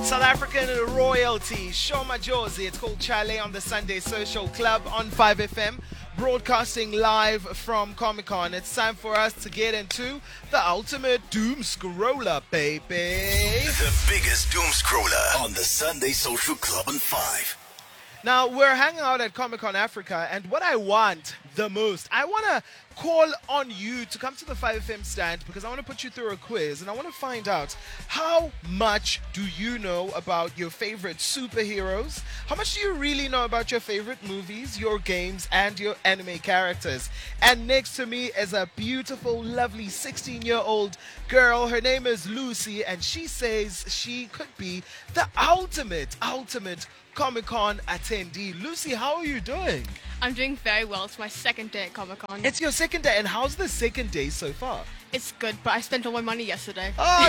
South African royalty, Shoma Josie. It's called Chale on the Sunday Social Club on 5FM, broadcasting live from Comic Con. It's time for us to get into the ultimate doom scroller, baby. The biggest doom scroller on the Sunday Social Club on 5. Now, we're hanging out at Comic Con Africa, and what I want the most, I want to call on you to come to the 5FM stand because I want to put you through a quiz, and I want to find out how much do you know about your favorite superheroes? How much do you really know about your favorite movies, your games, and your anime characters? And next to me is a beautiful, lovely 16-year-old girl. Her name is Lucy, and she says she could be the ultimate Comic-Con attendee. Lucy, how are you doing? I'm doing very well. It's my second day at Comic-Con. It's your second day, and how's the second day so far? It's good, but I spent all my money yesterday. Oh,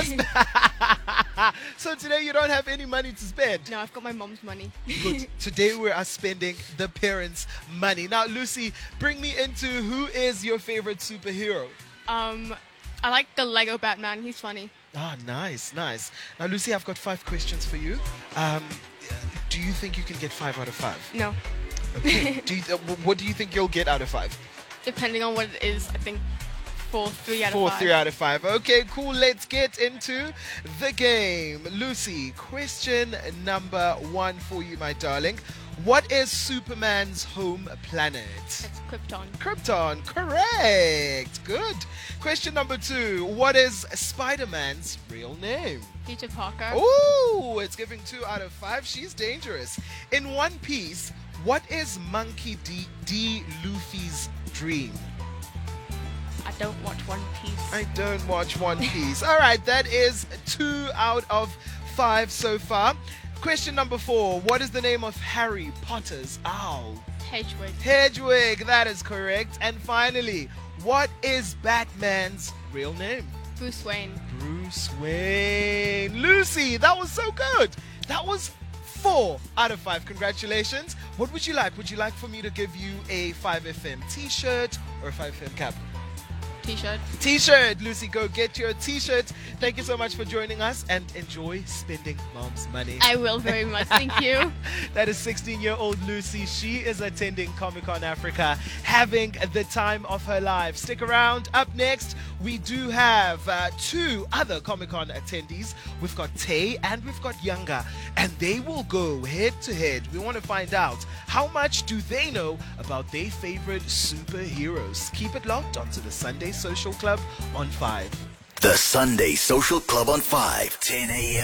so today you don't have any money to spend? No, I've got my mom's money. Good. Today we are spending the parents' money. Now, Lucy, bring me into who is your favorite superhero? I like the Lego Batman. He's funny. Ah, nice. Now, Lucy, I've got 5 questions for you. Do you think you can get 5 out of 5? No. Okay. What do you think you'll get out of 5? Depending on what it is, I think 3 out of 5. 3 out of 5. Okay, cool. Let's get into the game. Lucy, question number 1 for you, my darling. What is Superman's home planet? It's Krypton. Krypton, correct. Good. Question number 2. What is Spider-Man's real name? Peter Parker. Ooh, it's giving 2 out of 5. She's dangerous. In One Piece, what is Monkey D. Luffy's dream? I don't watch One Piece. I don't watch One Piece. All right, that is 2 out of 5 so far. Question number 4. What is the name of Harry Potter's owl? Hedwig. Hedwig, that is correct. And finally, what is Batman's real name? Bruce Wayne. Bruce Wayne. Lucy, that was so good. That was 4 out of 5. Congratulations. What would you like? Would you like for me to give you a 5FM t-shirt or a 5FM cap? T-shirt. Lucy, go get your t-shirt. Thank you so much for joining us and enjoy spending mom's money. I will very much. Thank you. That is 16-year-old Lucy. She is attending Comic-Con Africa, having the time of her life. Stick around. Up next, we do have 2 other Comic-Con attendees. We've got Tay and we've got Younger, and they will go head to head. We want to find out how much do they know about their favorite superheroes. Keep it locked onto the Sunday Social Club on 5. The Sunday Social Club on 5, 10 a.m.